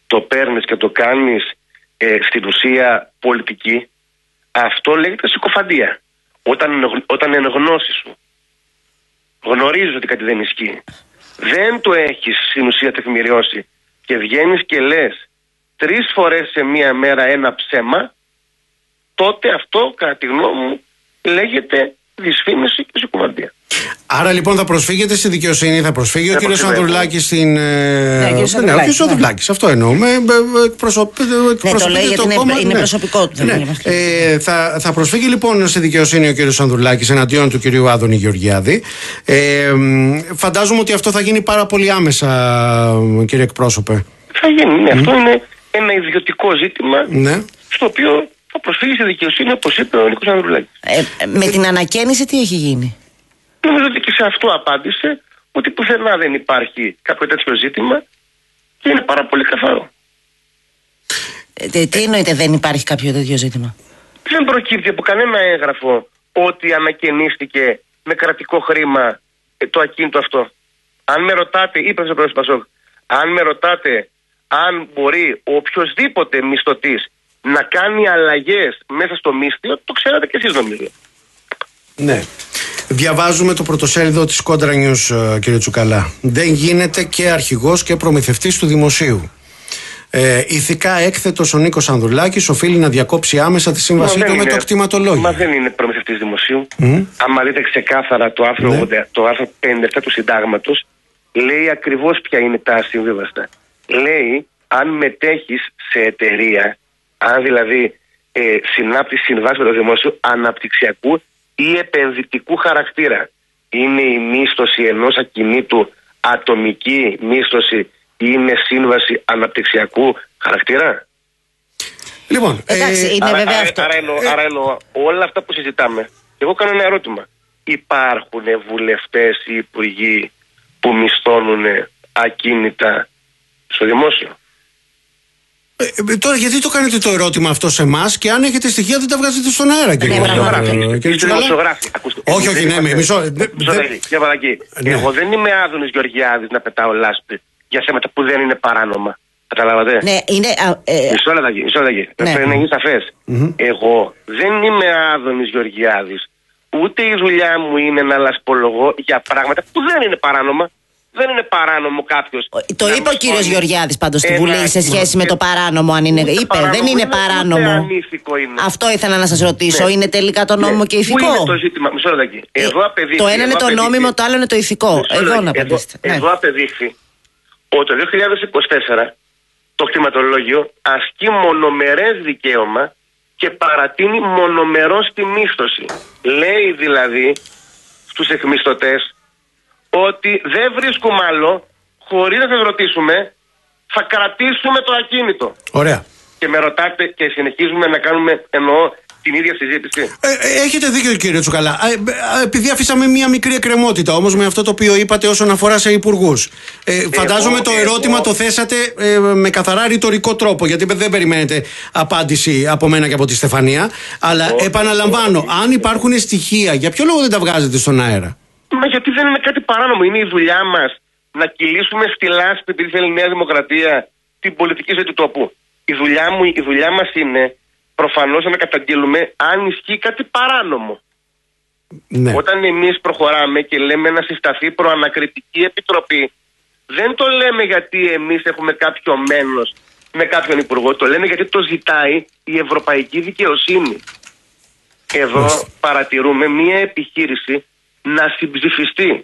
το παίρνεις και το κάνεις στην ουσία πολιτική, αυτό λέγεται συκοφαντία. Όταν εν γνώση σου γνωρίζεις ότι κάτι δεν ισχύει, δεν το έχεις στην ουσία τεκμηριώσει και βγαίνεις και λες 3 φορές σε μία μέρα ένα ψέμα, τότε αυτό κατά τη γνώμη μου λέγεται δυσφήμιση και συκοφαντία. Άρα λοιπόν θα προσφύγετε στη δικαιοσύνη, θα προσφύγει ο κύριος Ανδρουλάκης στην. Ναι, ο κύριος Ανδρουλάκης, αυτό εννοούμε. Το λέει γιατί είναι προσωπικό του. Θα προσφύγει λοιπόν στη δικαιοσύνη ο κύριος Ανδρουλάκης εναντίον του κυρίου Άδωνη Γεωργιάδη. Φαντάζομαι ότι αυτό θα γίνει πάρα πολύ άμεσα, κύριε εκπρόσωπε. Θα γίνει, ναι. Αυτό είναι ένα ιδιωτικό ζήτημα, στο οποίο θα προσφύγει στη δικαιοσύνη, όπως είπε ο Νίκος Ανδρουλάκης. Με την ανακαίνιση τι έχει γίνει? Νομίζω ότι και σε αυτό απάντησε ότι πουθενά δεν υπάρχει κάποιο τέτοιο ζήτημα και είναι πάρα πολύ καθαρό. Τι εννοείται δεν υπάρχει κάποιο τέτοιο ζήτημα? Δεν προκύπτει από κανένα έγγραφο ότι ανακαινίστηκε με κρατικό χρήμα το ακίνητο αυτό. Αν με ρωτάτε, είπα στο πρώτο Πασόκ, αν με ρωτάτε αν μπορεί οποιοσδήποτε μισθωτής να κάνει αλλαγές μέσα στο μίσθιο, το ξέρατε και εσείς νομίζω. Ναι. Διαβάζουμε το πρωτοσέλιδο της Κόντρα News, κύριε Τσουκαλά. Δεν γίνεται και αρχηγός και προμηθευτής του δημοσίου. Ηθικά έκθετος ο Νίκος Ανδρουλάκης οφείλει να διακόψει άμεσα τη σύμβασή του με το κτηματολόγιο. Μα δεν είναι προμηθευτής δημοσίου. Άμα δείτε ξεκάθαρα το άρθρο 57 του Συντάγματος, λέει ακριβώς ποια είναι τα ασυμβίβαστα. Λέει αν μετέχεις σε εταιρεία, αν δηλαδή συνάπτεις συμβάσεις με το δημόσιο αναπτυξιακού ή επενδυτικού χαρακτήρα. Είναι η μίσθωση ενός ακινήτου ατομική μίσθωση ή είναι σύμβαση αναπτυξιακού χαρακτήρα? Λοιπόν, είναι βέβαια αυτό. Άρα εννοώ όλα αυτά που συζητάμε. Εγώ κάνω ένα ερώτημα. Υπάρχουν βουλευτές ή υπουργοί που μισθώνουν ακίνητα στο δημόσιο? Τώρα γιατί το κάνετε το ερώτημα αυτό σε εμάς και αν έχετε στοιχεία δεν τα βγάζετε στον αέρα, κύριε δημοσιογράφοι. Όχι, ναι, μισό. Εγώ δεν είμαι Άδωνης Γεωργιάδης να πετάω λάσπη για θέματα που δεν είναι παράνομα. Καταλάβατε? Ναι, είναι. Μισό λεπτάκι. Πρέπει να είναι σαφές. Εγώ δεν είμαι Άδωνης Γεωργιάδης. Ούτε η δουλειά μου είναι να λασπολογώ για πράγματα που δεν είναι παράνομα. Δεν είναι παράνομο κάποιος. Το είπε ο κύριος Γεωργιάδης πάντως στη Βουλή σε σχέση με το παράνομο, αν είναι. Είπε, δεν είναι παράνομο. Αυτό ήθελα να σας ρωτήσω. Είναι τελικά το νόμιμο και ηθικό? Πού είναι το ζήτημα? Μισό λεπτάκι. Το ένα είναι το νόμιμο, το άλλο είναι το ηθικό. Εδώ να απαντήσετε. Εδώ απεδείχθη ότι το 2024 το κτηματολόγιο ασκεί μονομερές δικαίωμα και παρατείνει μονομερώς τη μίσθωση. Λέει δηλαδή στους εκμισθωτές ότι δεν βρίσκουμε άλλο, χωρίς να σας ρωτήσουμε, θα κρατήσουμε το ακίνητο. Ωραία. Και με ρωτάτε και συνεχίζουμε να κάνουμε, εννοώ, την ίδια συζήτηση. Έχετε δίκιο, κύριε Τσουκαλά. Επειδή αφήσαμε μία μικρή εκκρεμότητα όμως με αυτό το οποίο είπατε όσον αφορά σε υπουργούς. Φαντάζομαι το ερώτημα το θέσατε με καθαρά ρητορικό τρόπο, γιατί δεν περιμένετε απάντηση από μένα και από τη Στεφανία. Αλλά επαναλαμβάνω, αν υπάρχουν στοιχεία, για ποιο λόγο δεν τα βγάζετε στον αέρα? Μα γιατί δεν είναι κάτι παράνομο. Είναι η δουλειά μας να κυλήσουμε στη λάσπη, επειδή θέλει η Νέα Δημοκρατία, την πολιτική ζωή του τόπου. Η δουλειά μας είναι προφανώς να καταγγείλουμε αν ισχύει κάτι παράνομο. Ναι. Όταν εμείς προχωράμε και λέμε να συσταθεί προανακριτική επιτροπή, δεν το λέμε γιατί εμείς έχουμε κάποιο μένος με κάποιον υπουργό. Το λέμε γιατί το ζητάει η ευρωπαϊκή δικαιοσύνη. Εδώ παρατηρούμε μία επιχείρηση να συμψηφιστεί.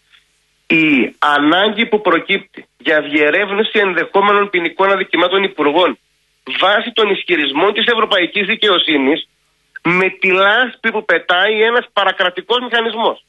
Η ανάγκη που προκύπτει για διερεύνηση ενδεχόμενων ποινικών αδικημάτων υπουργών βάσει των ισχυρισμών της ευρωπαϊκής δικαιοσύνης με τη λάσπη που πετάει ένας παρακρατικός μηχανισμός.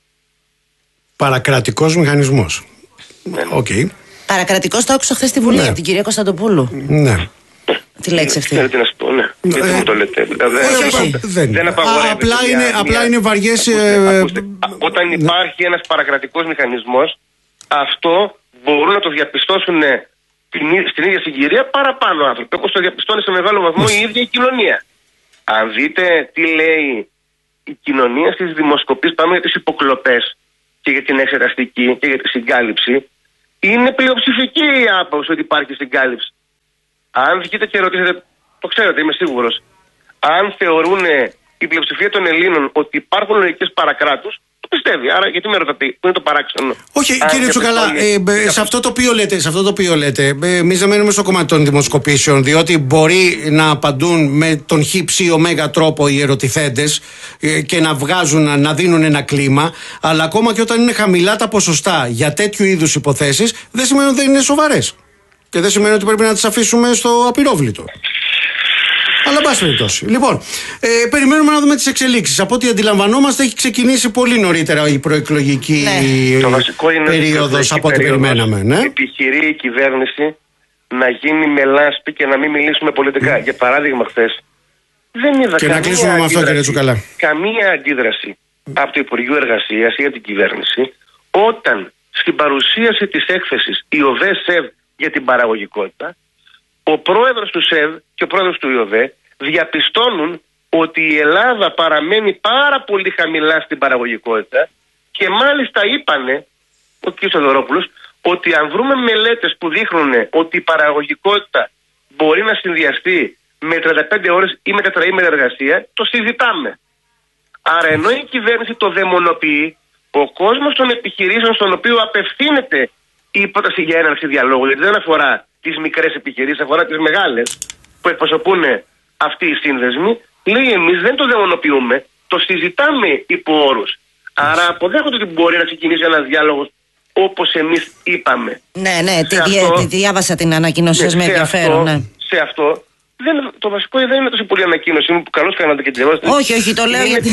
Παρακρατικός μηχανισμός. Οκ. Παρακρατικός το άκουσα χθες στη Βουλή από την κυρία Κωνσταντοπούλου. Ναι. Τη λέξη αυτή. Τι να σου πω, ναι. Γιατί μου το λέτε. Δεν απαγορεύεται. Απλά είναι βαριές. Όταν υπάρχει ένας παρακρατικός μηχανισμός, αυτό μπορούν να το διαπιστώσουν στην ίδια συγκυρία παραπάνω άνθρωποι. Όπως το διαπιστώνει σε μεγάλο βαθμό η ίδια η κοινωνία. Αν δείτε τι λέει η κοινωνία στις δημοσκοπήσεις, πάμε για τις υποκλοπές και για την εξεταστική και για τη συγκάλυψη, είναι πλειοψηφική η άποψη ότι υπάρχει συγκάλυψη. Αν βγείτε και ρωτήσετε, το ξέρετε, είμαι σίγουρος, αν θεωρούν η πλειοψηφία των Ελλήνων ότι υπάρχουν λογικές παρακράτους, το πιστεύει. Άρα, γιατί με ρωτάτε, πού είναι το παράξενο? Όχι, κύριε Τσουκαλά, σε αυτό το οποίο λέτε, εμείς δεν μένουμε στο κομμάτι των δημοσκοπήσεων, διότι μπορεί να απαντούν με τον χ, ψ, ω τρόπο οι ερωτηθέντες και να βγάζουν, να δίνουν ένα κλίμα, αλλά ακόμα και όταν είναι χαμηλά τα ποσοστά για τέτοιου είδους υποθέσεις, δεν σημαίνει ότι δεν είναι σοβαρές. Και δεν σημαίνει ότι πρέπει να τις αφήσουμε στο απειρόβλητο. Αλλά εν πάση περιπτώσει. Λοιπόν, περιμένουμε να δούμε τις εξελίξεις. Από ό,τι αντιλαμβανόμαστε, έχει ξεκινήσει πολύ νωρίτερα η προεκλογική περίοδος από ό,τι περιμέναμε. Ναι. Επιχειρεί η κυβέρνηση να γίνει με λάσπη και να μην μιλήσουμε πολιτικά. Για παράδειγμα, χθες δεν είδα καμία αντίδραση από το Υπουργείο Εργασίας ή από την κυβέρνηση όταν στην παρουσίαση της έκθεσης ΙΟΒΕ-ΣΕΒ για την παραγωγικότητα, ο πρόεδρος του ΣΕΒ και ο πρόεδρος του ΙΟΒΕ διαπιστώνουν ότι η Ελλάδα παραμένει πάρα πολύ χαμηλά στην παραγωγικότητα και μάλιστα είπανε, ο κ. Θεοδωρόπουλος, ότι αν βρούμε μελέτες που δείχνουν ότι η παραγωγικότητα μπορεί να συνδυαστεί με 35 ώρες ή με τετραήμερη εργασία, το συζητάμε. Άρα ενώ η κυβέρνηση το δαιμονοποιεί, ο κόσμος των επιχειρήσεων στον οποίο απευθύνεται η πρόταση για έναρξη διαλόγου, γιατί δεν αφορά τις μικρές επιχειρήσεις, αφορά τις μεγάλες που εκπροσωπούν αυτοί οι σύνδεσμοι, λέει εμείς δεν το δαιμονοποιούμε, το συζητάμε υπό όρους. Άρα αποδέχονται ότι μπορεί να ξεκινήσει ένας διάλογος όπως εμείς είπαμε. Ναι, διάβασα την ανακοίνωση σας με ενδιαφέρον. Σε αυτό το βασικό δεν είναι τόσο πολύ ανακοίνωση μου που καλώς κάνατε και τη διαβάσατε. Όχι, το λέω γιατί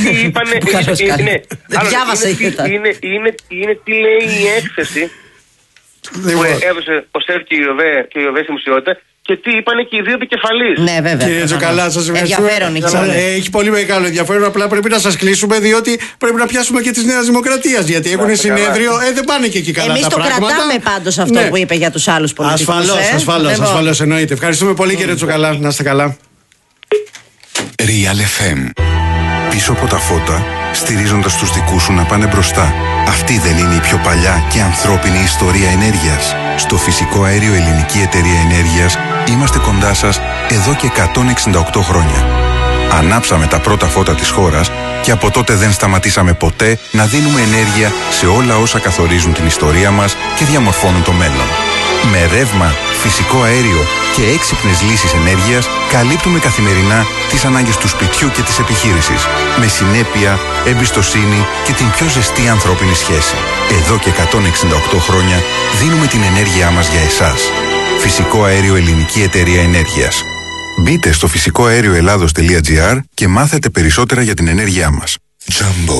δεν διάβασα. Είναι τι λέει η έκθεση που έδωσε ο ΣΕΒ και η ΙΟΒΕ στη δημοσιότητα και τι είπανε και οι δύο επικεφαλείς. Ναι, βέβαια. Κύριε Τσουκαλά, σας ευχαριστούμε. Έχει πολύ μεγάλο ενδιαφέρον. Απλά πρέπει να σας κλείσουμε, διότι πρέπει να πιάσουμε και της Νέας Δημοκρατίας. Γιατί έχουν συνέδριο, δεν πάνε και εκεί καλά τα πράγματα. Εμείς το κρατάμε πάντως αυτό που είπε για τους άλλους πολιτικούς. Ασφαλώς, εννοείται. Ευχαριστούμε πολύ, κύριε Τσουκαλά. Να είστε καλά. Real FM. Πίσω από τα φώτα, στηρίζοντας τους δικούς σου να πάνε μπροστά. Αυτή δεν είναι η πιο παλιά και ανθρώπινη ιστορία ενέργειας? Στο Φυσικό Αέριο Ελληνική Εταιρεία Ενέργειας είμαστε κοντά σας εδώ και 168 χρόνια. Ανάψαμε τα πρώτα φώτα της χώρας και από τότε δεν σταματήσαμε ποτέ να δίνουμε ενέργεια σε όλα όσα καθορίζουν την ιστορία μας και διαμορφώνουν το μέλλον. Με ρεύμα, φυσικό αέριο και έξυπνες λύσεις ενέργειας καλύπτουμε καθημερινά τις ανάγκες του σπιτιού και της επιχείρησης. Με συνέπεια, εμπιστοσύνη και την πιο ζεστή ανθρώπινη σχέση. Εδώ και 168 χρόνια δίνουμε την ενέργειά μας για εσάς. Φυσικό Αέριο Ελληνική Εταιρεία Ενέργειας. Μπείτε στο φυσικοαέρioελλάδος.gr και μάθετε περισσότερα για την ενέργειά μας. Jumbo.